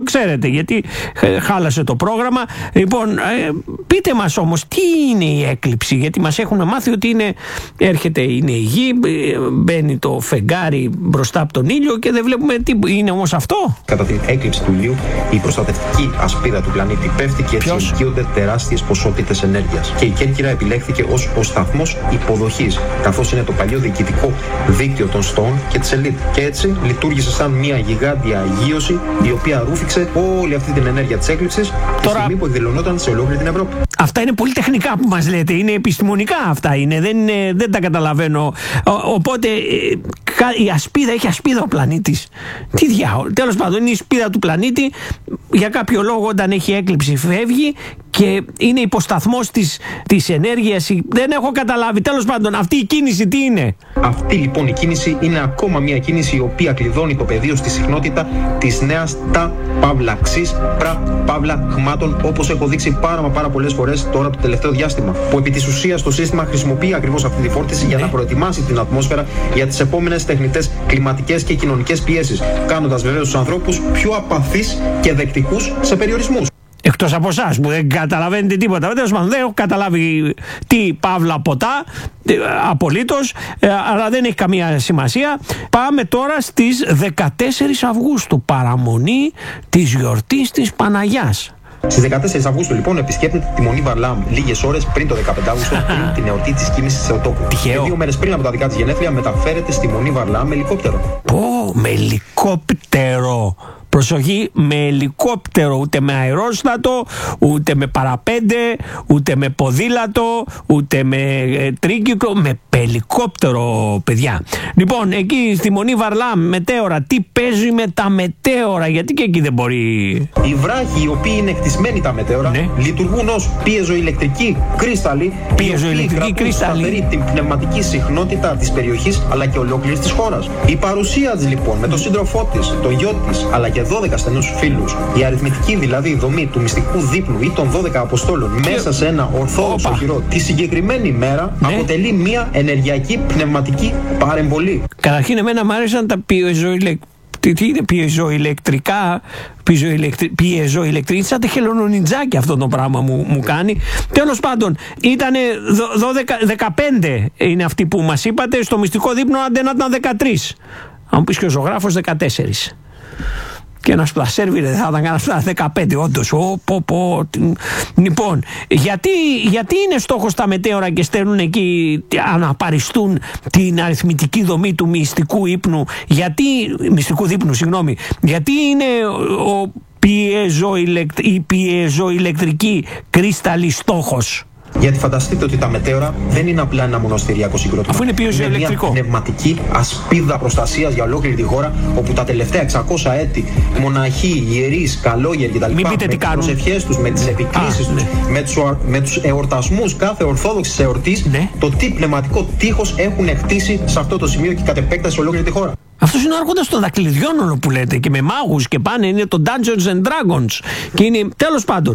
ξέρετε, γιατί χάλασε το πρόγραμμα. Λοιπόν, πείτε μας όμως τι είναι η έκλειψη, γιατί μας έχουν μάθει ότι έρχεται η γη, μπαίνει το φεγγάρι μπροστά από τον ήλιο και δεν βλέπουμε τι είναι όμως αυτό. Κατά την έκλειψη του ηλίου, η προστατευτική ασπίδα του πλανήτη πέφτει και έτσι ελκύονται τεράστιες ποσότητες ενέργειας. Και η Κέρκυρα επιλέχθηκε ως ο σταθμός υποδοχής, καθώς είναι το παλιό διοικητικό δίκτυο των στόων και της ελίτ. Και έτσι λειτουργήσε σαν μια γιγάντια αγίωση, η οποία ρούφηξε όλη αυτή την ενέργεια της έκλειψης τη στιγμή που εκδηλωνόταν σε ολόκληρη την Ευρώπη. Αυτά είναι πολύ τεχνικά που μας λέτε, είναι επιστημονικά αυτά, δεν τα καταλαβαίνω. Οπότε η ασπίδα, έχει ασπίδα ο πλανήτης. Τι διάολο, τέλος πάντων είναι η ασπίδα του πλανήτη, για κάποιο λόγο όταν έχει έκλειψη φεύγει και είναι υποσταθμός της ενέργειας. Δεν έχω καταλάβει, τέλος πάντων αυτή η κίνηση τι είναι? Αυτή λοιπόν η κίνηση είναι ακόμα μια κίνηση η οποία κλειδώνει το πεδίο στη συχνότητα της νέας τα παύλα ξής παύλα χμάτων, όπως έχω δείξει πάρα πολλές φορές τώρα το τελευταίο διάστημα, που επί της ουσίας το σύστημα χρησιμοποιεί ακριβώς αυτή τη φόρτιση για να προετοιμάσει την ατμόσφαιρα για τις επόμενες τεχνητές κλιματικές και κοινωνικές πιέσεις, κάνοντας βεβαίως τους ανθρώπους πιο απαθείς και δεκτικούς σε περιορισμούς. Εκτός από εσάς που δεν καταλαβαίνετε τίποτα. Δεν έχω καταλάβει τι παύλα ποτά, απολύτως, αλλά δεν έχει καμία σημασία. Πάμε τώρα στις 14 Αυγούστου, παραμονή της γιορτής της Παναγιάς. Στις 14 Αυγούστου λοιπόν επισκέπτεται τη Μονή Βαρλάμ λίγες ώρες πριν το 15 Αύγουστο, πριν την εορτή της κίνησης Θεοτόκου. Και 2 μέρες πριν από τα δικά της γενέθλια μεταφέρεται στη Μονή Βαρλάμ με ελικόπτερο. Με ελικόπτερο! Προσοχή, με ελικόπτερο, ούτε με αερόστατο, ούτε με παραπέντε, ούτε με ποδήλατο, ούτε με τρίκυκλο, με ελικόπτερο, παιδιά. Λοιπόν, εκεί στη Μονή Βαρλάμ, μετέωρα, τι παίζει με τα μετέωρα, γιατί και εκεί δεν μπορεί? Οι βράχοι, οι οποίοι είναι κτισμένοι τα μετέωρα, λειτουργούν ως πιεζοηλεκτρικοί κρίσταλλοι, σταθερή την πνευματική συχνότητα της περιοχής αλλά και ολόκληρης της χώρας. Η παρουσία της λοιπόν με τον σύντροφό της, τον γιο της, αλλά και 12 στενούς φίλους, η αριθμητική δηλαδή δομή του μυστικού δείπνου ή των 12 Αποστόλων μέσα σε ένα ορθόδοξο χειρό τη συγκεκριμένη μέρα αποτελεί μια ενεργειακή πνευματική παρεμβολή. Καταρχήν εμένα μου άρεσαν τα πιεζοηλεκτρικά, σαν τα χελονονιτζάκια αυτό το πράγμα μου κάνει. Τέλος πάντων, ήταν 15 είναι αυτοί που μας είπατε, στο μυστικό δείπνο άντε να ήταν 13. Αν πεις και ο ζωγράφος 14. Και ένας πλασέρβι δεν θα ήταν κανένα 15, όντως. Λοιπόν, γιατί είναι στόχος τα μετέωρα και στέλνουν εκεί, αναπαριστούν την αριθμητική δομή του μυστικού δείπνου, γιατί είναι η πιεζοηλεκτρική κρίσταλλη στόχος? Γιατί φανταστείτε ότι τα μετέωρα δεν είναι απλά ένα μοναστηριακό συγκρότημα. Αφού είναι πιεζοηλεκτρικό. Είναι μια πνευματική ασπίδα προστασίας για ολόκληρη τη χώρα, όπου τα τελευταία 600 έτη μοναχοί, ιερείς, καλόγεροι κτλ. Με τις προσευχές τους, με τις επικρίσεις τους, με τους εορτασμούς κάθε ορθόδοξης εορτής, το τι πνευματικό τείχος έχουν χτίσει σε αυτό το σημείο και κατ' επέκταση σε ολόκληρη τη χώρα. Αυτός είναι ο άρχοντας των δακτυλιδιών όλο που λέτε, και με μάγους και πάνε, είναι το Dungeons and Dragons και είναι, τέλος πάντων.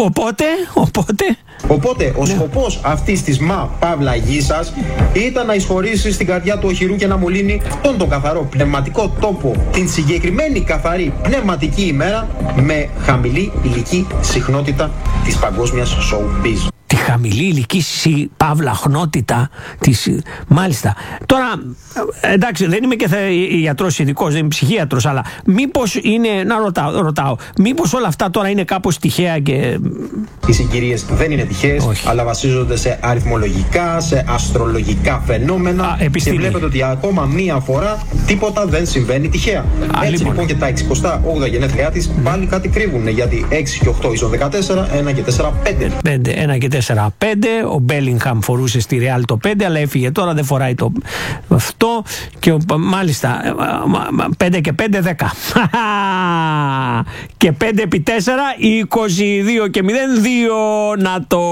Οπότε ο σκοπός αυτής της παύλα γης σας ήταν να εισχωρήσει στην καρδιά του οχυρού και να μολύνει αυτόν τον καθαρό πνευματικό τόπο την συγκεκριμένη καθαρή πνευματική ημέρα με χαμηλή ηλική συχνότητα της παγκόσμιας showbiz. Τη χαμηλή ηλική παύλα χνότητα της. Μάλιστα. Τώρα, εντάξει, δεν είμαι και ιατρός ειδικός, δεν είμαι ψυχίατρος, αλλά μήπως είναι, ρωτάω, μήπως όλα αυτά τώρα είναι κάπως τυχαία και... Οι συγκυρίες δεν είναι τυχαίες, αλλά βασίζονται σε αριθμολογικά, σε αστρολογικά φαινόμενα. Και βλέπετε ότι ακόμα μία φορά τίποτα δεν συμβαίνει τυχαία. Έτσι λοιπόν και τα 68 γενέθλιά της πάλι κάτι κρύβουν, γιατί 6 και 8 ίσον 14, 1 και 4, 5. 1 και 4, 5. Ο Μπέλιγχαμ φορούσε στη Ρεάλ το 5, αλλά έφυγε τώρα, δεν φοράει το αυτό. Και μάλιστα 5 και 5, 10. Και 5 επί 4, 22 και 0, 2. Να το.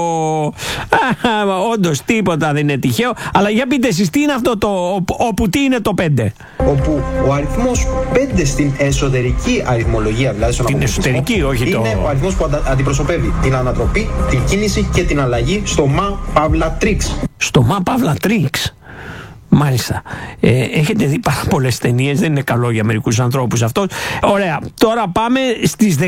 Όντως τίποτα δεν είναι τυχαίο. Αλλά για πείτε εσείς, τι είναι αυτό όπου τι είναι το 5? Όπου ο αριθμός 5 στην εσωτερική αριθμολογία, δηλαδή στον αποκριτισμό, εσωτερική, όχι είναι ο αριθμός που αντιπροσωπεύει την ανατροπή, την κίνηση και την αλλαγή στο μα παύλα τρίξ. Στο μα παύλα τρίξ. Μάλιστα. Έχετε δει πάρα πολλές ταινίες, δεν είναι καλό για μερικούς ανθρώπους αυτό. Ωραία. Τώρα πάμε στις